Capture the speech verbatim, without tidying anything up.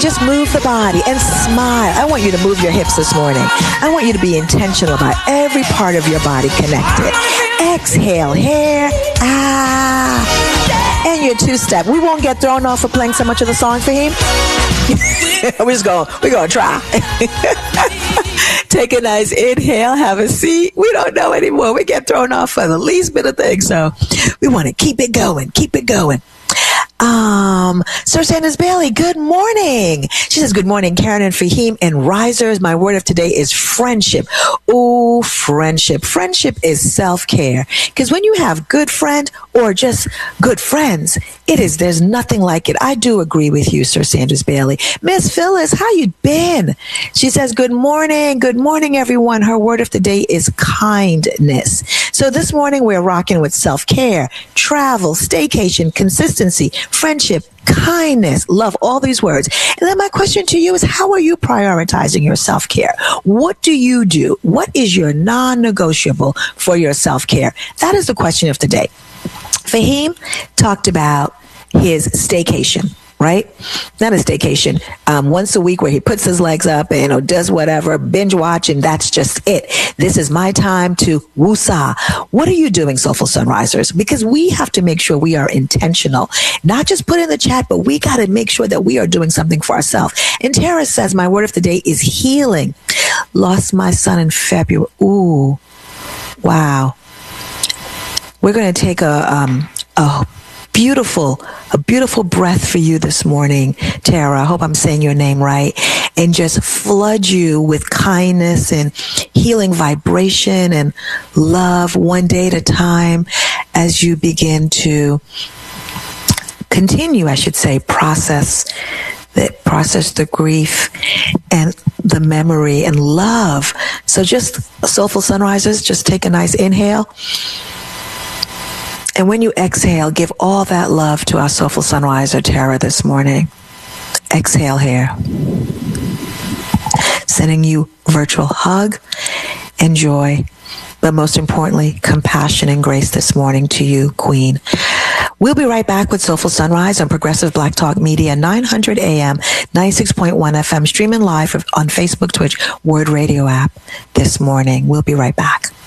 just move the body and smile. I want you to move your hips this morning. I want you to be intentional about every part of your body connected. Exhale, hair. Ah. And your two-step. We won't get thrown off for playing so much of the song for him. We're just going, we're going to try. Take a nice inhale, have a seat. We don't know anymore. We get thrown off for the least bit of things. So we want to keep it going, keep it going. Um, Sir Sanders Bailey, good morning. She says, good morning, Karen and Fahim and Risers. My word of today is friendship. Ooh, friendship. Friendship is self-care. Because when you have good friend or just good friends, it is, there's nothing like it. I do agree with you, Sir Sanders Bailey. Miss Phyllis, how you been? She says, good morning. Good morning, everyone. Her word of the day is kindness. So this morning we're rocking with self-care, travel, staycation, consistency, friendship, kindness, love, all these words. And then my question to you is, how are you prioritizing your self-care? What do you do? What is your non-negotiable for your self-care? That is the question of the day. Fahim talked about his staycation, right? Not a staycation. Um, once a week where he puts his legs up and, you know, does whatever, binge watch, and that's just it. This is my time to woosah. What are you doing, Soulful Sunrisers? Because we have to make sure we are intentional. Not just put in the chat, but we got to make sure that we are doing something for ourselves. And Tara says, my word of the day is healing. Lost my son in February. Ooh. Wow. We're going to take a, um, a beautiful, a beautiful breath for you this morning, Tara. I hope I'm saying your name right. And just flood you with kindness and healing vibration and love one day at a time as you begin to continue, I should say, process that, process the grief and the memory and love. So just, Soulful Sunrisers, just take a nice inhale. And when you exhale, give all that love to our Soulful Sunriser, Tara, this morning. Exhale here. Sending you virtual hug and joy, but most importantly, compassion and grace this morning to you, Queen. We'll be right back with Soulful Sunrise on Progressive Black Talk Media, nine hundred A M, ninety-six point one F M, streaming live on Facebook, Twitch, Word Radio app this morning. We'll be right back.